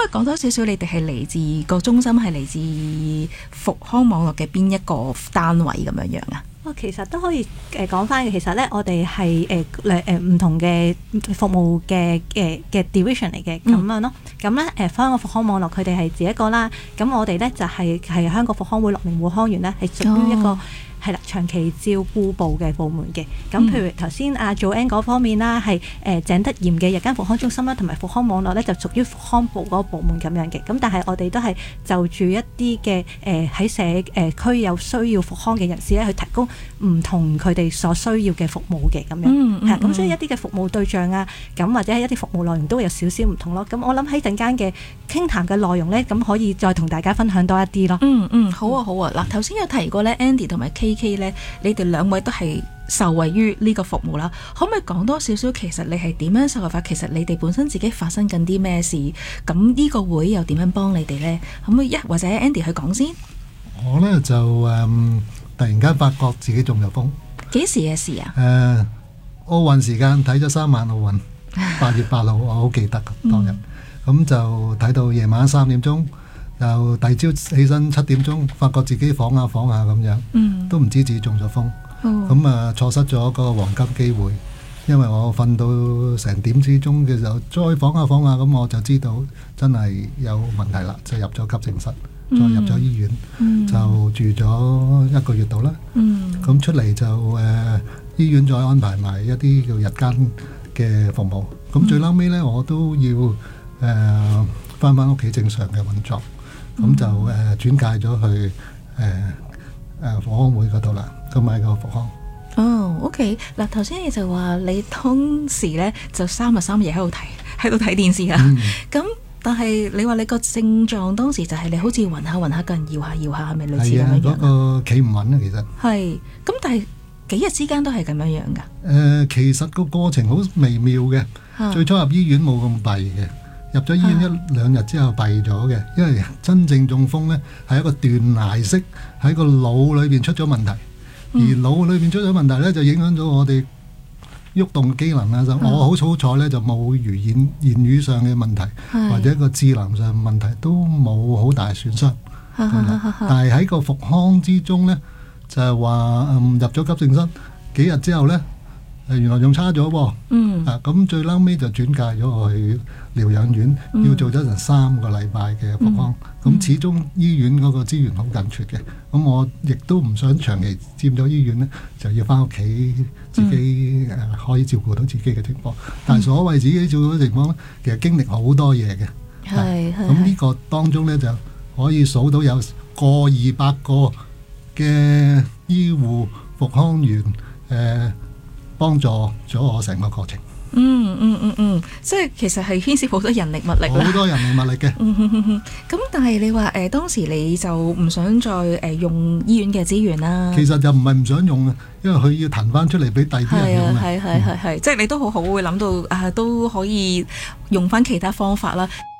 以講多少少？你哋係嚟自個中心係嚟自復康網絡嘅邊一個單位咁樣啊？ 其實都可以講翻嘅。其實咧，我哋係唔同嘅服務嘅division 嚟嘅咁樣咯。咁咧香港復康網絡佢哋係自一個啦。咁我哋咧就係香港復康會樂齡護康員咧，係屬於一個係啦長期照顧部嘅部門嘅。咁譬如頭先阿 Joanne 嗰方面啦，係井德鹽嘅日間復康中心啦，同埋復康網絡咧就屬於復康部嗰個部門咁樣嘅。咁但係我哋都係就住一啲嘅喺社區有需要復康嘅人士咧，去提供唔同佢哋所需要嘅服務嘅咁樣。係咁，所以一啲嘅服務對象啊，咁或者係一啲服務內容都會有少少唔同咯。咁我諗喺陣間嘅傾談嘅內容咧，咁可以再同大家分享多一啲咯。 好啊好啊。嗱，頭先有提過咧 Andy 同埋 KK 咧，你哋兩位都係受惠於呢個服務啦。可唔可以講多少少？其實你係點樣受惠法？其實你哋本身自己發生緊啲咩事？咁呢個會又點樣幫你哋咧？可唔可以或者 Andy 去講先？ 我咧就突然間發覺自己中咗風。 幾時嘅事啊？ 奧運時間睇咗3晚奧運，8月8號我好記得當日。咁就睇到夜晚3點鐘，又第二朝起身7點鐘，發覺自己晃下咁樣，都唔知自己中咗風。咁錯失咗個黃金機會，因為我瞓到成點之鐘嘅時候，再晃下，咁我就知道真係有問題啦，就入咗急症室，再入咗醫院，就住咗1個月度啦。咁出嚟就醫院再安排埋一啲叫日間嘅服務。咁最嬲尾呢，我都要翻屋企正常嘅運作，咁就轉介咗去復康會嗰度啦。咁喺個復康。 OK。嗱，頭先你就話你當時呢就3日3夜喺度睇電視啊。咁但係你話你個症狀當時就係你好似暈下個人搖下，係咪類似咁樣樣？係啊， 嗰個企唔穩啊，其實。係。 咁但係幾日之間都係咁樣樣㗎？ 其實個過程好微妙嘅。最初入醫院冇咁弊嘅，入咗醫院1-2日之後弊咗嘅，因為真正中風呢係一個斷崖式喺個腦裏邊出咗問題，而腦裏邊出咗問題呢就影響咗我哋喐動機能啦。我好彩呢就冇如言語上嘅問題，或者個智能上問題都冇好大損傷。但係喺個復康之中呢，就係話入咗急症室幾日之後呢，原來仲差咗喎。咁最嬲尾就轉介咗我去療養院，要做咗成3個禮拜嘅復康。咁始終醫院嗰個資源好緊缺嘅，咁我亦都唔想長期佔咗醫院呢，就要翻屋企自己可以照顧到自己嘅情況。但係所謂自己照顧到情況呢，其實經歷好多嘢嘅。咁呢個當中呢，就可以數到有過200個嘅醫護復康員幫助咗我成個過程。 即係其實係牽涉好多人力物力啦。好多人力物力嘅。 咁但係你話當時你就唔想再用醫院嘅資源啦。 其實就唔係唔想用啊，因為佢要騰翻出嚟俾第二啲人用啊。 係，即係你都好會諗到都可以用翻其他方法啦。